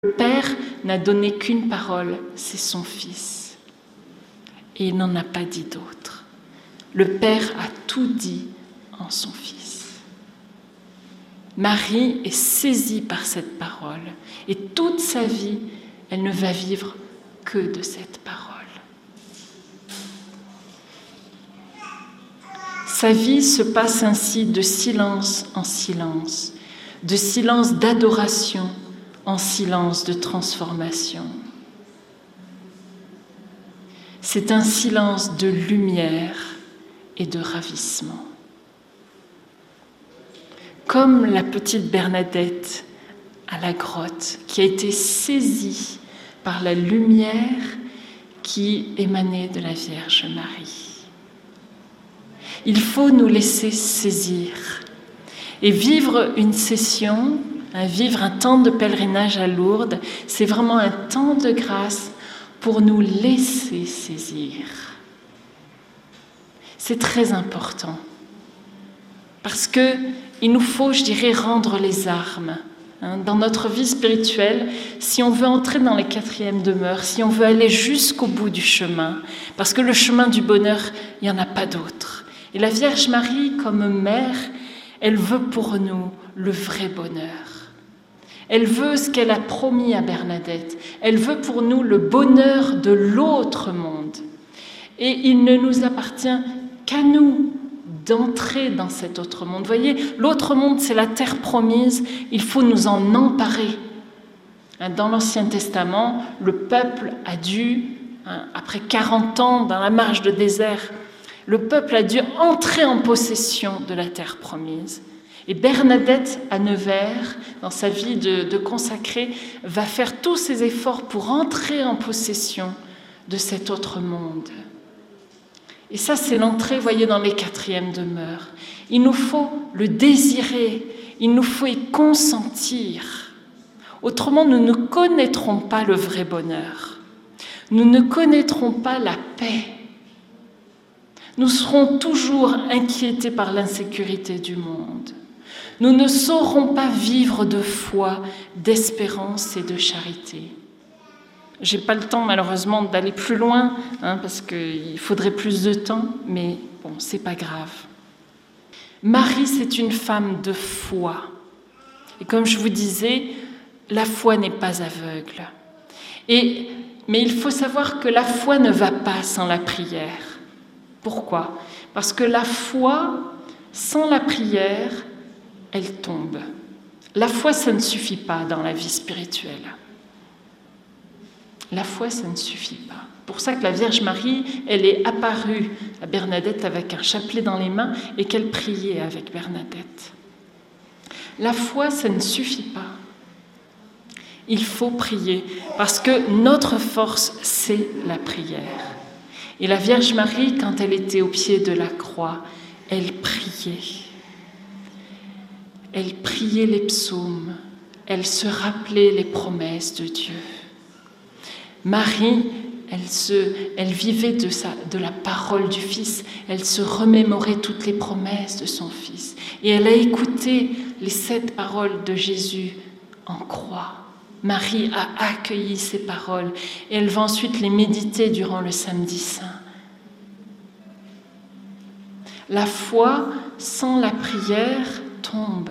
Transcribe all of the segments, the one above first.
Le Père n'a donné qu'une parole, c'est son Fils. Et il n'en a pas dit d'autre. Le Père a tout dit en son Fils. Marie est saisie par cette parole. Et toute sa vie, elle ne va vivre que de cette parole. Sa vie se passe ainsi de silence en silence, de silence d'adoration en silence de transformation. C'est un silence de lumière et de ravissement. Comme la petite Bernadette à la grotte, qui a été saisie par la lumière qui émanait de la Vierge Marie. Il faut nous laisser saisir et vivre une session, vivre un temps de pèlerinage à Lourdes, c'est vraiment un temps de grâce pour nous laisser saisir. C'est très important parce que il nous faut, je dirais, rendre les armes. Dans notre vie spirituelle, si on veut entrer dans les 4e demeures, si on veut aller jusqu'au bout du chemin, parce que le chemin du bonheur, il n'y en a pas d'autre. Et la Vierge Marie, comme mère, elle veut pour nous le vrai bonheur. Elle veut ce qu'elle a promis à Bernadette. Elle veut pour nous le bonheur de l'autre monde. Et il ne nous appartient qu'à nous d'entrer dans cet autre monde. Vous voyez, l'autre monde, c'est la terre promise. Il faut nous en emparer. Dans l'Ancien Testament, le peuple a dû, après 40 ans dans la marche de désert, le peuple a dû entrer en possession de la terre promise. Et Bernadette à Nevers, dans sa vie de consacrée, va faire tous ses efforts pour entrer en possession de cet autre monde. Et ça, c'est l'entrée, voyez, dans les 4e demeures. Il nous faut le désirer, il nous faut y consentir. Autrement, nous ne connaîtrons pas le vrai bonheur. Nous ne connaîtrons pas la paix. Nous serons toujours inquiétés par l'insécurité du monde. Nous ne saurons pas vivre de foi, d'espérance et de charité. Je n'ai pas le temps, malheureusement, d'aller plus loin, parce qu'il faudrait plus de temps, mais bon, c'est pas grave. Marie, c'est une femme de foi. Et comme je vous disais, la foi n'est pas aveugle. Mais il faut savoir que la foi ne va pas sans la prière. Pourquoi ? Parce que la foi, sans la prière, elle tombe. La foi, ça ne suffit pas dans la vie spirituelle. La foi, ça ne suffit pas. Pour ça que la Vierge Marie, elle est apparue à Bernadette avec un chapelet dans les mains et qu'elle priait avec Bernadette. La foi, ça ne suffit pas. Il faut prier parce que notre force, c'est la prière. Et la Vierge Marie, quand elle était au pied de la croix, elle priait. Elle priait les psaumes, elle se rappelait les promesses de Dieu. Marie, elle vivait de la parole du Fils, elle se remémorait toutes les promesses de son Fils. Et elle a écouté les 7 paroles de Jésus en croix. Marie a accueilli ces paroles et elle va ensuite les méditer durant le samedi saint. La foi sans la prière tombe.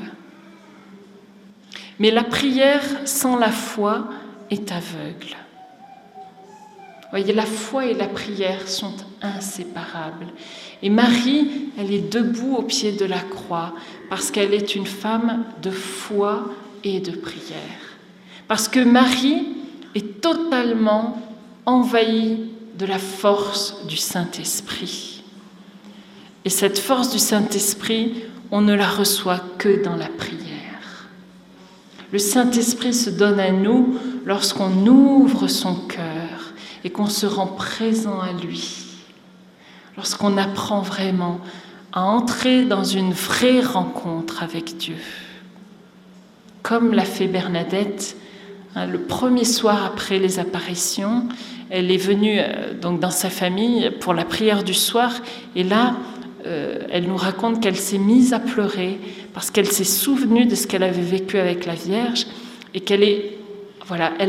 Mais la prière sans la foi est aveugle. Vous voyez, la foi et la prière sont inséparables. Et Marie, elle est debout au pied de la croix parce qu'elle est une femme de foi et de prière. Parce que Marie est totalement envahie de la force du Saint-Esprit. Et cette force du Saint-Esprit, on ne la reçoit que dans la prière. Le Saint-Esprit se donne à nous lorsqu'on ouvre son cœur et qu'on se rend présent à lui. Lorsqu'on apprend vraiment à entrer dans une vraie rencontre avec Dieu. Comme l'a fait Bernadette, le premier soir après les apparitions, elle est venue donc dans sa famille pour la prière du soir et là, elle nous raconte qu'elle s'est mise à pleurer parce qu'elle s'est souvenue de ce qu'elle avait vécu avec la Vierge et qu'elle est voilà,